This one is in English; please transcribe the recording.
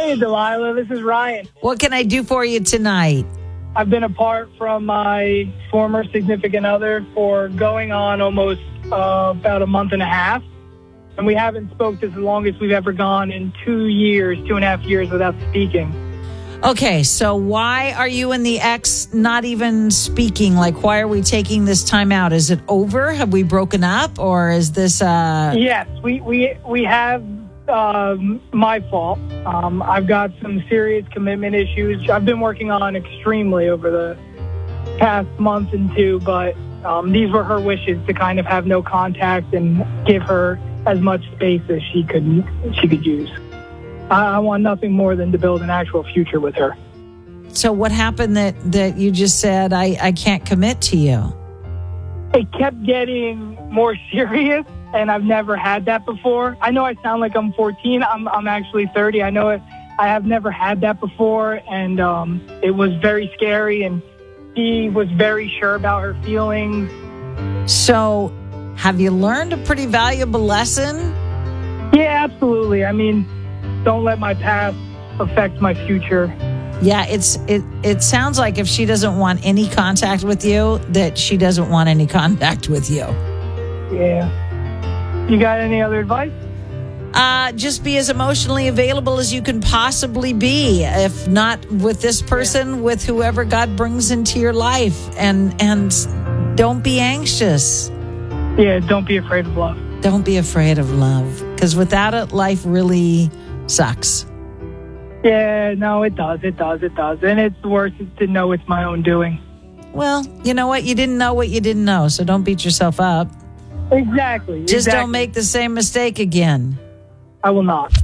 Hey, Delilah, this is Ryan. What can I do for you tonight? I've been apart from my former significant other for going on almost about a month and a half. And we haven't spoke as long as we've ever gone in 2.5 years without speaking. Okay, so why are you and the ex not even speaking? Like, why are we taking this time out? Is it over? Have we broken up? Or is this... Yes, we have my fault. I've got some serious commitment issues. I've been working on extremely over the past month and two, but these were her wishes to kind of have no contact and give her as much space as she could use. I want nothing more than to build an actual future with her. So what happened that you just said, I can't commit to you? It kept getting more serious, and I've never had that before. I know I sound like I'm 14. I'm actually 30. I know it. I have never had that before, and it was very scary, and she was very sure about her feelings. So have you learned a pretty valuable lesson? Yeah, absolutely. I mean, don't let my past affect my future. Yeah, it sounds like if she doesn't want any contact with you, that she doesn't want any contact with you. Yeah. You got any other advice? Just be as emotionally available as you can possibly be. If not with this person, with whoever God brings into your life. And don't be anxious. Yeah, don't be afraid of love. Don't be afraid of love. Because without it, life really sucks. Yeah, no, it does. And it's worse to know it's my own doing. Well, you know what? You didn't know what you didn't know, so don't beat yourself up. Exactly. Just don't make the same mistake again. I will not.